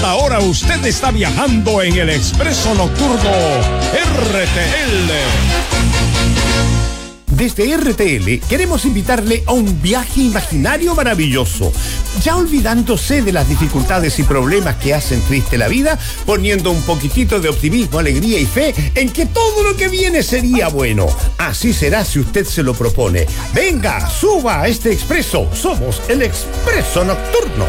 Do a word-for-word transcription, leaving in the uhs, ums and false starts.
Esta hora usted está viajando en el Expreso Nocturno R T L. Desde R T L queremos invitarle a un viaje imaginario maravilloso, ya olvidándose de las dificultades y problemas que hacen triste la vida, poniendo un poquitito de optimismo, alegría y fe en que todo lo que viene sería bueno. Así será si usted se lo propone. Venga, suba a este expreso. Somos el Expreso Nocturno.